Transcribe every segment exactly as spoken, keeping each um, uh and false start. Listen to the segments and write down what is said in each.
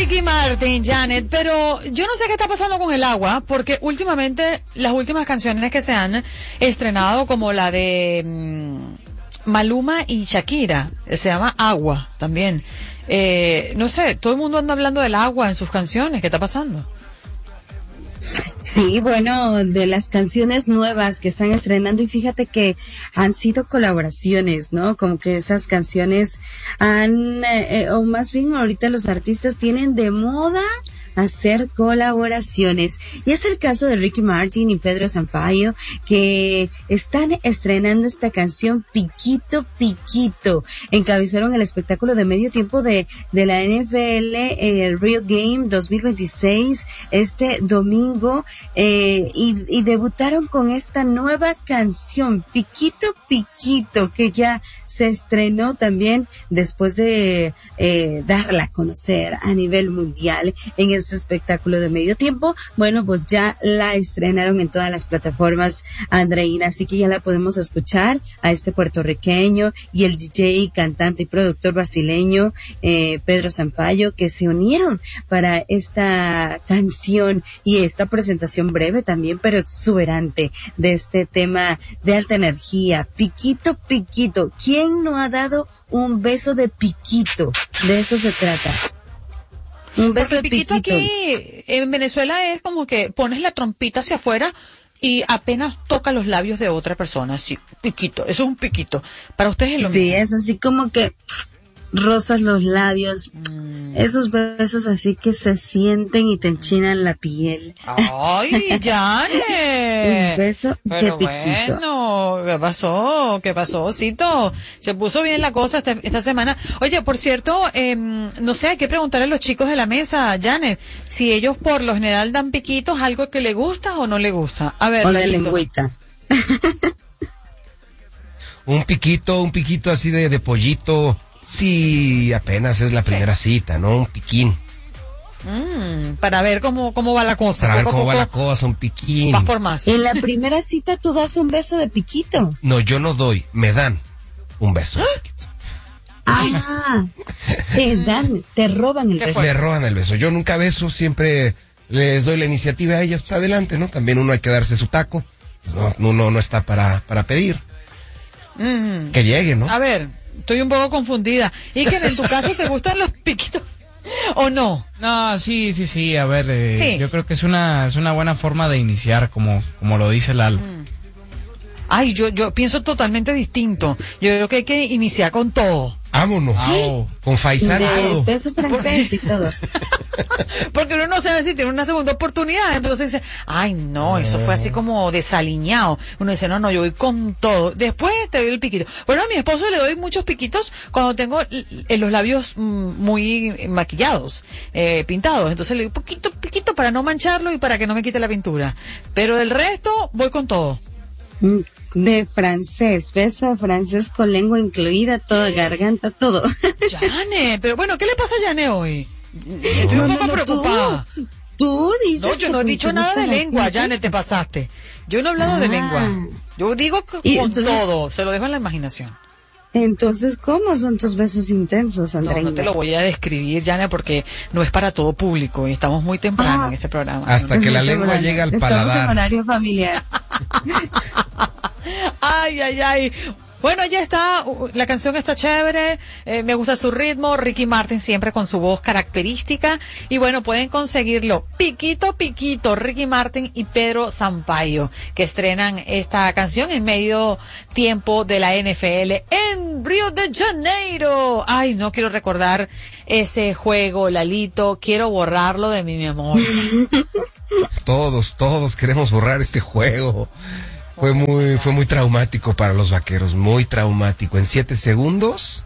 Ricky Martin, Janet, pero yo no sé qué está pasando con el agua, porque últimamente las últimas canciones que se han estrenado, como la de mmm, Maluma y Shakira, se llama Agua también. Eh, no sé, todo el mundo anda hablando del agua en sus canciones. ¿Qué está pasando? Sí, bueno, de las canciones nuevas que están estrenando, y fíjate que han sido colaboraciones, ¿no? Como que esas canciones han, eh, o más bien ahorita los artistas tienen de moda hacer colaboraciones. Y es el caso de Ricky Martin y Pedro Sampaio, que están estrenando esta canción Piquito Piquito. Encabezaron el espectáculo de medio tiempo de, de la N F L, el Real Game dos mil veintiséis, este domingo, eh, y, y debutaron con esta nueva canción, Piquito Piquito, que ya se estrenó también después de eh, darla a conocer a nivel mundial en este espectáculo de medio tiempo. Bueno, pues ya la estrenaron en todas las plataformas, Andreina, así que ya la podemos escuchar a este puertorriqueño y el D J, cantante y productor brasileño eh, Pedro Sampaio, que se unieron para esta canción y esta presentación breve también, pero exuberante, de este tema de alta energía. Piquito Piquito, ¿quién no ha dado un beso de piquito? De eso se trata. Un beso Porque de piquito. piquito aquí en Venezuela es como que pones la trompita hacia afuera y apenas toca los labios de otra persona, así, piquito, eso es un piquito. Para ustedes es lo sí, mismo. Sí, es así como que rozas los labios, mm. esos besos así que se sienten y te enchinan la piel. ¡Ay, Janet! Un beso Pero de piquito. Bueno, ¿qué pasó? ¿Qué pasó, Cito? Se puso bien la cosa esta, esta semana. Oye, por cierto, eh, no sé, hay que preguntarle a los chicos de la mesa, Janet, si ellos por lo general dan piquitos, algo que le gusta o no le gusta. A ver, o de lengüita. Un piquito, un piquito así de, de pollito. Sí, apenas es la primera sí. cita, ¿no? Un piquín. Mm, para ver cómo, cómo va la cosa. Para ver poco, cómo poco, va la cosa, un piquín. Vas por más. En la primera cita tú das un beso de piquito. No, yo no doy, me dan un beso de piquito. Ah, te dan, te roban el beso. Me roban el beso. Yo nunca beso, siempre les doy la iniciativa a ellas, pues adelante, ¿no? También uno hay que darse su taco. Pues no, uno no está para, para pedir. Mm. Que llegue, ¿no? A ver, estoy un poco confundida. ¿Y que en tu caso te gustan los piquitos o no? No, sí, sí, sí. A ver, eh, sí. yo creo que es una es una buena forma de iniciar, como como lo dice Lalo. Mm. Ay, yo yo pienso totalmente distinto. Yo creo que hay que iniciar con todo. Vámonos. ¿Sí? Con Faisal y todo. Beso francés y todo. Porque uno no sabe si tiene una segunda oportunidad, entonces dice, ay no, eso fue así como desaliñado. Uno dice, no, no, yo voy con todo. Después te doy el piquito. Bueno, a mi esposo le doy muchos piquitos cuando tengo en los labios muy maquillados, eh, pintados. Entonces le doy poquito, piquito para no mancharlo y para que no me quite la pintura. Pero del resto, voy con todo. De francés, beso francés con lengua incluida, toda garganta, todo. Yane, pero bueno, ¿qué le pasa a Yane hoy? Estoy no, un poco no, no, preocupada. Tú, tú dices. No, yo no he dicho nada de lengua, Janet, te pasaste. Yo no he hablado ah. de lengua. Yo digo con entonces, todo, se lo dejo en la imaginación. Entonces, ¿cómo son tus besos intensos, Andrea? No, no te lo voy a describir, Janet, porque no es para todo público y estamos muy temprano ah. en este programa. Hasta ¿no? que la lengua llegue al paladar. Estamos en horario familiar. Ay, ay, ay. Bueno, ya está, la canción está chévere, eh, me gusta su ritmo, Ricky Martin siempre con su voz característica, y bueno, pueden conseguirlo, piquito, piquito, Ricky Martin y Pedro Sampaio, que estrenan esta canción en medio tiempo de la N F L en Río de Janeiro. Ay, no quiero recordar ese juego, Lalito, quiero borrarlo de mi memoria. Todos, todos queremos borrar este juego. Fue muy, fue muy traumático para los vaqueros, muy traumático. En siete segundos,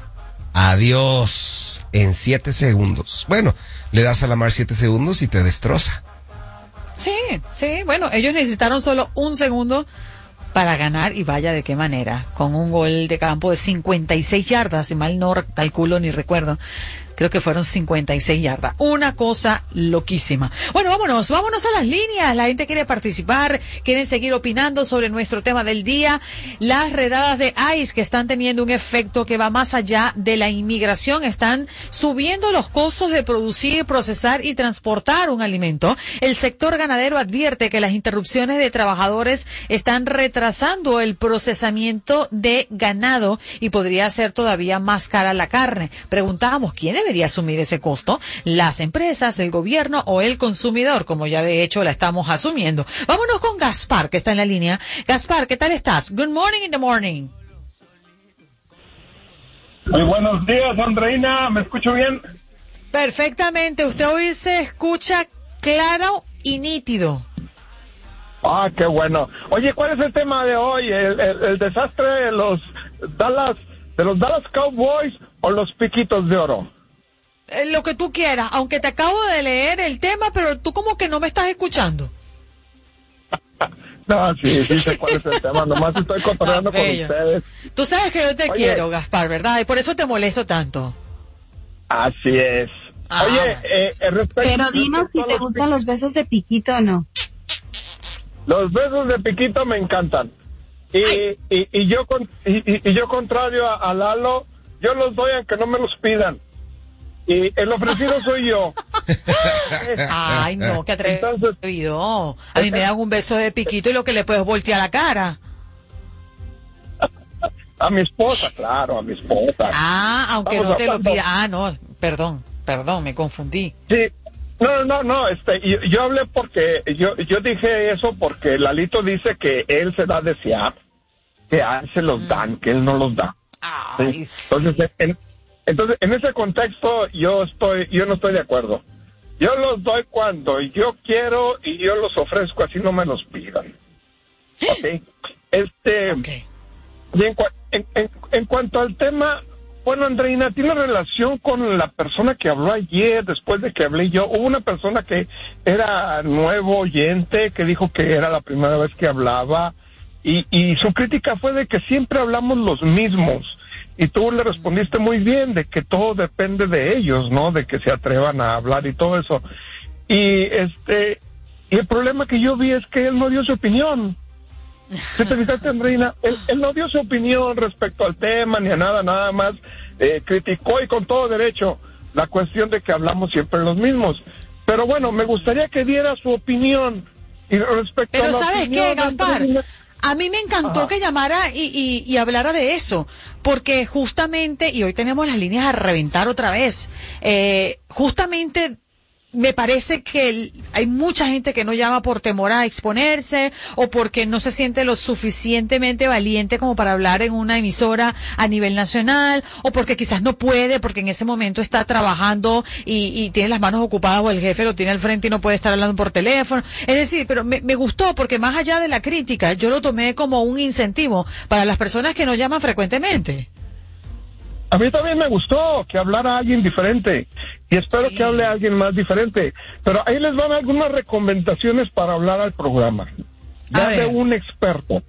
adiós. En siete segundos. Bueno, le das a la mar siete segundos y te destroza. Sí, sí, bueno, ellos necesitaron solo un segundo para ganar, y vaya de qué manera, con un gol de campo de cincuenta y seis yardas, si mal no calculo ni recuerdo. creo que fueron cincuenta y seis yardas. Una cosa loquísima. Bueno, vámonos, vámonos a las líneas. La gente quiere participar, quieren seguir opinando sobre nuestro tema del día. Las redadas de ICE que están teniendo un efecto que va más allá de la inmigración, están subiendo los costos de producir, procesar y transportar un alimento. El sector ganadero advierte que las interrupciones de trabajadores están retrasando el procesamiento de ganado y podría ser todavía más cara la carne. Preguntábamos, ¿quién debería asumir ese costo? ¿Las empresas, el gobierno o el consumidor? Como ya de hecho la estamos asumiendo. Vámonos con Gaspar, que está en la línea. Gaspar, ¿qué tal estás? Good morning in the morning. Muy buenos días, Andreina. ¿Me escucho bien? Perfectamente. Usted hoy se escucha claro y nítido. Ah, qué bueno. Oye, ¿cuál es el tema de hoy? ¿El, el, el desastre de los Dallas, de los Dallas Cowboys o los Piquitos de Oro? Eh, lo que tú quieras, aunque te acabo de leer el tema, pero tú como que no me estás escuchando. No, sí, sí sé cuál es el tema. Nomás estoy cotorreando Ah, con bello. ustedes. Tú sabes que yo te Oye. quiero, Gaspar, ¿verdad? Y por eso te molesto tanto. Así es. Ah, Oye, bueno. eh, eh, respecto, Pero dinos si respecto a te los gustan los besos de piquito o no. Los besos de piquito me encantan. Y, y, y yo con, y, y- y yo contrario a, a Lalo, yo los doy aunque no me los pidan. Y el ofrecido soy yo. Ay, no, qué Entonces- atrevido. A mí me dan un beso de piquito y lo que le puedes voltear la cara. A mi esposa, claro, a mi esposa. Ah, aunque Vamos no te lo hablando. pida. Ah, no, perdón, perdón, me confundí. Sí. No, no, no, este, yo, yo hablé porque, yo, yo dije eso porque Lalito dice que él se da a desear, que a él se los dan, que él no los da. Ay, ¿sí? Entonces, en, entonces, en ese contexto, yo estoy, yo no estoy de acuerdo. Yo los doy cuando yo quiero y yo los ofrezco, así no me los pidan. ¿Ok? Este, Ok. y en, cua- en, en, en cuanto al tema, bueno, Andreina, tiene relación con la persona que habló ayer, después de que hablé yo. Hubo una persona que era nuevo oyente, que dijo que era la primera vez que hablaba, y, y su crítica fue de que siempre hablamos los mismos. Y tú le respondiste muy bien, de que todo depende de ellos, ¿no? De que se atrevan a hablar y todo eso. Y este, y el problema que yo vi es que él no dio su opinión. ¿Sí te fijaste, Andreina? Él, él no dio su opinión respecto al tema ni a nada, nada más eh, criticó y con todo derecho la cuestión de que hablamos siempre los mismos. Pero bueno, me gustaría que diera su opinión y respecto a Pero la ¿sabes opinión, qué, Gaspar? Andreina. A mí me encantó Ajá. que llamara y, y, y hablara de eso, porque justamente, y hoy tenemos las líneas a reventar otra vez, eh, justamente me parece que el- hay mucha gente que no llama por temor a exponerse o porque no se siente lo suficientemente valiente como para hablar en una emisora a nivel nacional o porque quizás no puede porque en ese momento está trabajando y, y tiene las manos ocupadas o el jefe lo tiene al frente y no puede estar hablando por teléfono. Es decir, pero me, me gustó porque más allá de la crítica, yo lo tomé como un incentivo para las personas que no llaman frecuentemente. A mí también me gustó que hablara alguien diferente y espero Sí. que hable alguien más diferente. Pero ahí les van algunas recomendaciones para hablar al programa. Ya A de ver. un experto.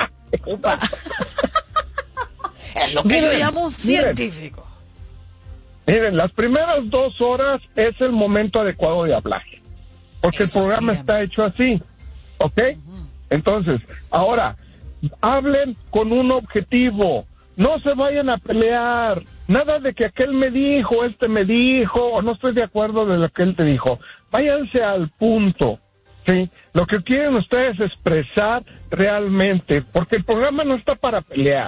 Es lo que yo Miren, llamo un miren. científico. Miren, las primeras dos horas es el momento adecuado de hablar. Porque Eso, el programa bien. está hecho así. ¿Ok? Entonces, ahora, hablen con un objetivo. No se vayan a pelear. Nada de que aquel me dijo, este me dijo, o no estoy de acuerdo de lo que él te dijo. Váyanse al punto. ¿Sí? Lo que quieren ustedes expresar realmente. Porque el programa no está para pelear.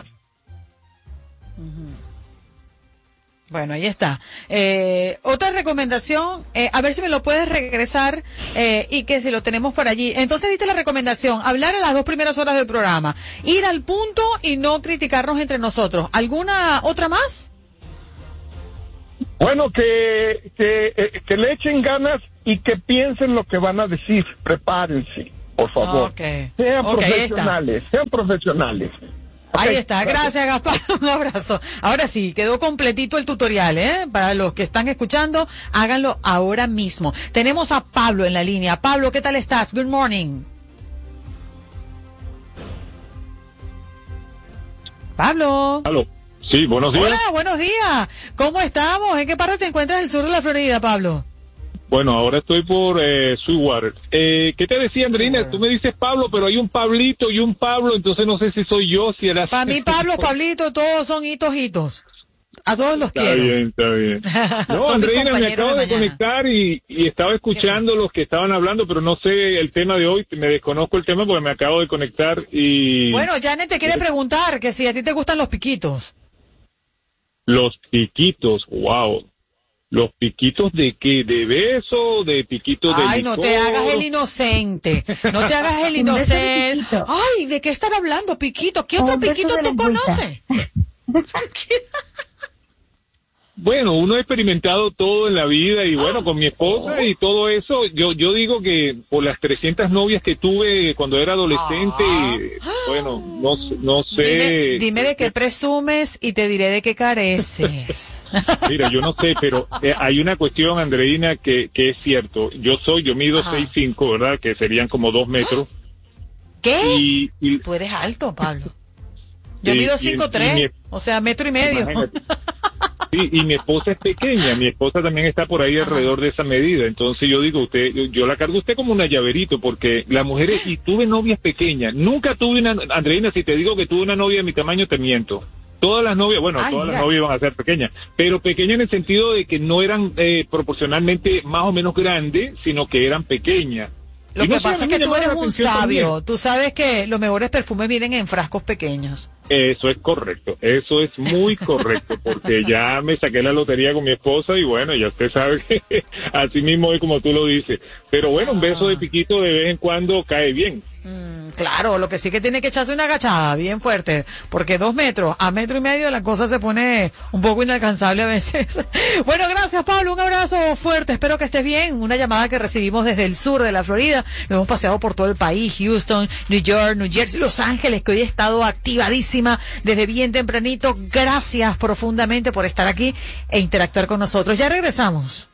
Bueno, ahí está. Eh, otra recomendación, eh, a ver si me lo puedes regresar eh, y que si lo tenemos por allí. Entonces diste la recomendación, hablar a las dos primeras horas del programa, ir al punto y no criticarnos entre nosotros. ¿Alguna otra más? Bueno, que, que, eh, que le echen ganas y que piensen lo que van a decir. Prepárense, por favor. Ok. Sean Ok, ahí está. profesionales, sean profesionales. Ahí Ok, está, gracias Gaspar, un abrazo. Ahora sí, quedó completito el tutorial, ¿eh? Para los que están escuchando, háganlo ahora mismo. Tenemos a Pablo en la línea. Pablo, ¿qué tal estás? Good morning. Pablo. Aló. Sí, buenos días. Hola, buenos días. ¿Cómo estamos? ¿En qué parte te encuentras del sur de la Florida, Pablo? Bueno, ahora estoy por eh, Sweetwater. Eh, ¿Qué te decía, Andreina? Sí. Tú me dices Pablo, pero hay un Pablito y un Pablo, entonces no sé si soy yo, si eras... Para mí, Pablo, Pablito, todos son hitos, hitos. A todos los está quiero. Está bien, está bien. No, Andreina, me acabo de, de conectar y, y estaba escuchando los que estaban hablando, pero no sé el tema de hoy, me desconozco el tema porque me acabo de conectar y... Bueno, Janet te quiere preguntar que si a ti te gustan los piquitos. Los piquitos, wow. ¿Los piquitos de qué? ¿De beso? ¿De piquitos de Ay, licor? no te hagas el inocente. No te hagas el inocente. Ay, ¿de qué están hablando, piquito? ¿Qué otro piquito tú conoces? Bueno, uno ha experimentado todo en la vida y bueno, con mi esposa y todo eso, yo yo digo que por las trescientas novias que tuve cuando era adolescente, bueno, no, no sé. Dime, dime de qué presumes y te diré de qué careces. Mira, yo no sé, pero eh, hay una cuestión, Andreina, que, que es cierto. Yo soy, yo mido seis cinco, ¿verdad? Que serían como dos metros. ¿Qué? Y, y, Tú eres alto, Pablo. Yo y, mido cinco tres, o sea, metro y medio. Imagínate. Sí, y mi esposa es pequeña, mi esposa también está por ahí alrededor de esa medida, entonces yo digo, usted, yo, yo la cargo a usted como una llaverito, porque las mujeres, y tuve novias pequeñas, nunca tuve una, Andreina, si te digo que tuve una novia de mi tamaño, te miento. Todas las novias, bueno, Ay, todas mira. las novias iban a ser pequeñas, pero pequeñas en el sentido de que no eran eh, proporcionalmente más o menos grandes, sino que eran pequeñas. Lo Y que no sé, pasa a es mí que me tú llamaba eres la un atención sabio. también. Tú sabes que los mejores perfumes vienen en frascos pequeños. Eso es correcto, eso es muy correcto, porque ya me saqué la lotería con mi esposa y bueno, ya usted sabe que así mismo es como tú lo dices. Pero bueno, un beso de piquito de vez en cuando cae bien. Mm, claro, lo que sí que tiene que echarse una agachada bien fuerte, porque dos metros a metro y medio la cosa se pone un poco inalcanzable a veces. Bueno, gracias Pablo, un abrazo fuerte, espero que estés bien. Una llamada que recibimos desde el sur de la Florida, lo hemos paseado por todo el país, Houston, New York, New Jersey, Los Ángeles, que hoy ha estado activadísima desde bien tempranito. Gracias profundamente por estar aquí e interactuar con nosotros. Ya regresamos.